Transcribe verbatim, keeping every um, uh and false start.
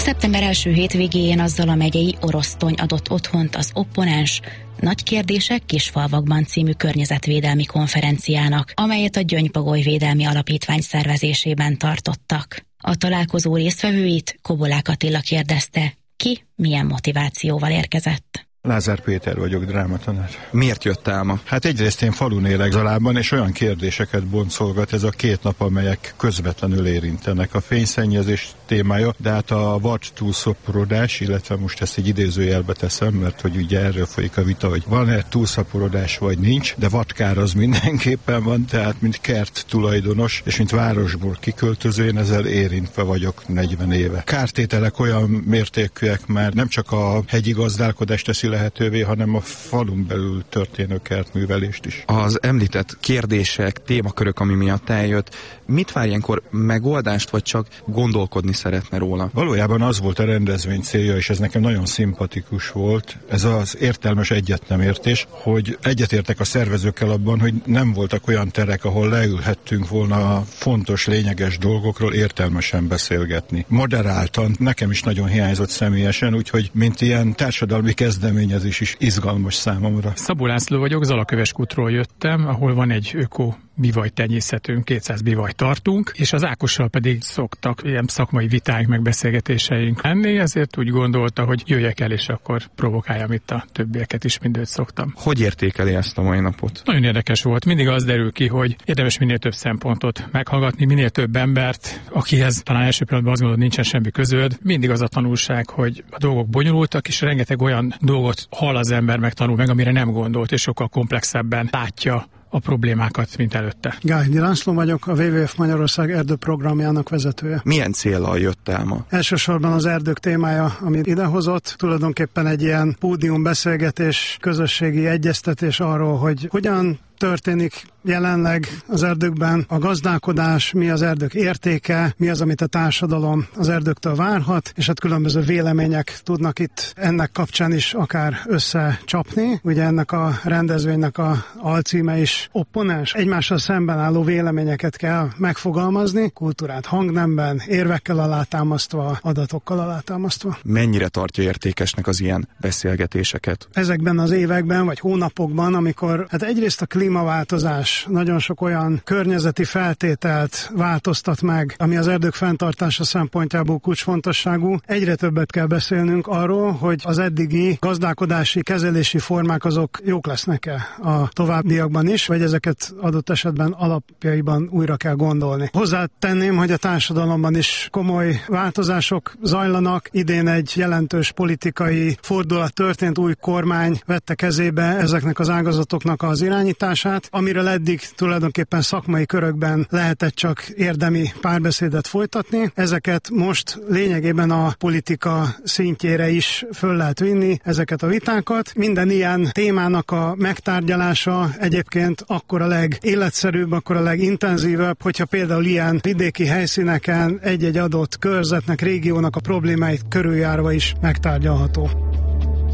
Szeptember első hétvégéjén azzal a megyei Orosztony adott otthont az opponens Nagy kérdések kisfalvakban című környezetvédelmi konferenciának, amelyet a Gyöngypagoly Védelmi Alapítvány szervezésében tartottak. A találkozó résztvevőit Kobolák Attila kérdezte, ki milyen motivációval érkezett. Lázár Péter vagyok, drámatanár. Miért jött el ma? Hát egyrészt én falun élek Zalában, és olyan kérdéseket boncolgat ez a két nap, amelyek közvetlenül érintenek. A fényszennyezés témája, de hát a vad túlszaporodás, illetve most ezt egy idézőjelbe teszem, mert hogy ugye erről folyik a vita, hogy van-e túlszaporodás vagy nincs, de vadkár az mindenképpen van, tehát mint kert tulajdonos, és mint városból kiköltöző, én ezzel érintve vagyok negyven éve. Kártételek olyan mértékűek, már nem csak a hegyi gazdálkodást teszi lehetővé, hanem a falun belül történő kertművelést is. Az említett kérdések, témakörök, ami miatt eljött, mit vár ilyenkor, megoldást, vagy csak gondolkodni szeretne róla? Valójában az volt a rendezvény célja, és ez nekem nagyon szimpatikus volt, ez az értelmes egyetnemértés, hogy egyetértek a szervezőkkel abban, hogy nem voltak olyan terek, ahol leülhettünk volna fontos, lényeges dolgokról értelmesen beszélgetni. Moderáltan, nekem is nagyon hiányzott személyesen, úgyhogy mint ilyen társadalmi kezdeményezés is izgalmas számomra. Szabó László vagyok, Zalaköveskútról jöttem, ahol van egy öko bivaj tenyészetünk, kétszáz bivaj tartunk, és az Ákossal pedig szoktak ilyen szakmai vitáink, meg beszélgetéseink lenni, ezért úgy gondolta, hogy jöjjek el, és akkor provokáljam itt a többieket is, mint őt szoktam. Hogy értékeli ezt a mai napot? Nagyon érdekes volt. Mindig az derül ki, hogy érdemes minél több szempontot meghallgatni, minél több embert, akihez talán első pillanatban azt gondolod, nincsen semmi közöd. Mindig az a tanulság, hogy a dolgok bonyolultak, és rengeteg olyan dolgot hall az ember, meg tanul meg, amire nem gondolt, és sokkal komplexebben látja a problémákat, mint előtte. Gáhgyi László vagyok, a dupla vé vé ef Magyarország erdőprogramjának vezetője. Milyen céllal jött el ma? Elsősorban az erdők témája, amit idehozott, tulajdonképpen egy ilyen pódiumbeszélgetés, közösségi egyeztetés arról, hogy hogyan történik jelenleg az erdőkben a gazdálkodás, mi az erdők értéke, mi az, amit a társadalom az erdőktől várhat, és hát különböző vélemények tudnak itt ennek kapcsán is akár összecsapni. Ugye ennek a rendezvénynek a alcíme is opponens. Egymással szemben álló véleményeket kell megfogalmazni, kultúrát hangnemben, érvekkel alátámasztva, adatokkal alátámasztva. Mennyire tartja értékesnek az ilyen beszélgetéseket? Ezekben az években, vagy hónapokban, amikor hát egyrészt a klímaváltozás nagyon sok olyan környezeti feltételt változtat meg, ami az erdők fenntartása szempontjából kulcsfontosságú. Egyre többet kell beszélnünk arról, hogy az eddigi gazdálkodási, kezelési formák azok jók lesznek-e a továbbiakban is, vagy ezeket adott esetben alapjaiban újra kell gondolni. Hozzátenném, hogy a társadalomban is komoly változások zajlanak. Idén egy jelentős politikai fordulat történt, új kormány vette kezébe ezeknek az ágazatoknak az irányítását, amiről eddig tulajdonképpen szakmai körökben lehetett csak érdemi párbeszédet folytatni. Ezeket most lényegében a politika szintjére is föl lehet vinni, ezeket a vitákat. Minden ilyen témának a megtárgyalása egyébként akkor a legéletszerűbb, akkor a legintenzívebb, hogyha például ilyen vidéki helyszíneken egy-egy adott körzetnek, régiónak a problémáit körüljárva is megtárgyalható.